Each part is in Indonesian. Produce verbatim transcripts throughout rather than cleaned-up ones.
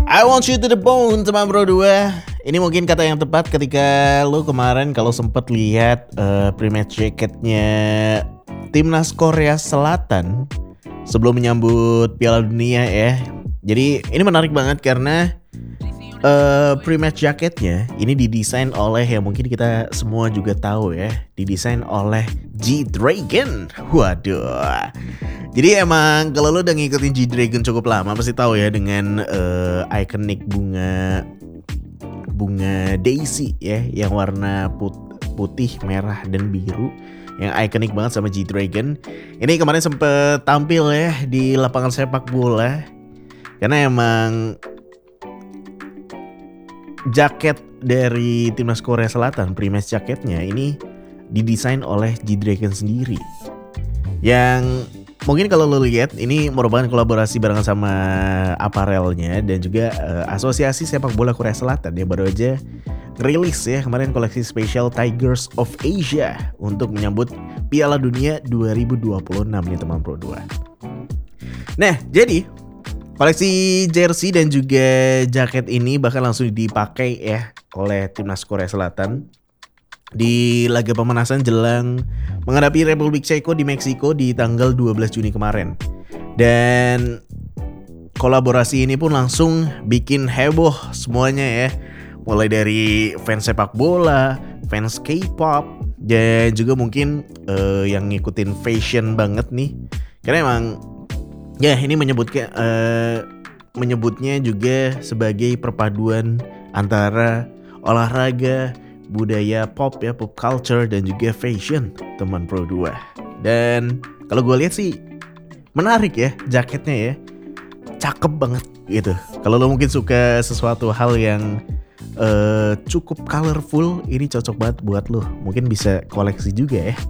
I want you to the bone, teman bro dua. Ini mungkin kata yang tepat ketika lu kemarin kalau sempat lihat uh, pre-match jacketnya timnas Korea Selatan sebelum menyambut Piala Dunia ya. Jadi ini menarik banget karena uh, pre-match jaketnya ini didesain oleh yang mungkin kita semua juga tahu ya, didesain oleh G-Dragon. Waduh. Jadi emang kalau lo udah ngikutin G-Dragon cukup lama pasti tahu ya dengan uh, ikonik bunga bunga daisy ya yang warna put- putih, merah dan biru yang ikonik banget sama G-Dragon. Ini kemarin sempet tampil ya di lapangan sepak bola karena emang jaket dari timnas Korea Selatan, pre-match jaketnya ini didesain oleh G-Dragon sendiri. Yang mungkin kalau lo lihat ini merupakan kolaborasi barengan sama aparelnya dan juga uh, Asosiasi Sepak Bola Korea Selatan. Dia baru aja rilis ya kemarin koleksi spesial Tigers of Asia untuk menyambut Piala Dunia dua ribu dua puluh enam nih teman Pro dua. Nah, jadi koleksi jersey dan juga jaket ini bahkan langsung dipakai ya oleh timnas Korea Selatan di laga pemanasan jelang menghadapi Republik Ceko di Meksiko di tanggal dua belas Juni kemarin. Dan kolaborasi ini pun langsung bikin heboh semuanya ya. Mulai dari fans sepak bola, fans K-pop, dan juga mungkin uh, yang ngikutin fashion banget nih. Karena emang ya ini menyebutnya uh, menyebutnya juga sebagai perpaduan antara olahraga, budaya pop ya, pop culture dan juga fashion teman Pro dua. Dan kalau gue lihat sih menarik ya jaketnya ya, cakep banget gitu. Kalau lo mungkin suka sesuatu hal yang uh, cukup colorful, ini cocok banget buat lo. Mungkin bisa koleksi juga ya.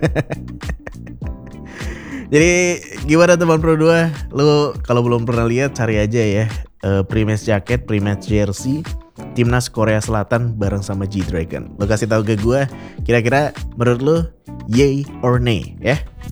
Jadi gimana teman Pro dua? Lo kalau belum pernah lihat cari aja ya uh, pre-match jacket, pre-match jersey timnas Korea Selatan bareng sama G-Dragon. Lo kasih tahu ke gue kira-kira menurut lo yay or nay ya.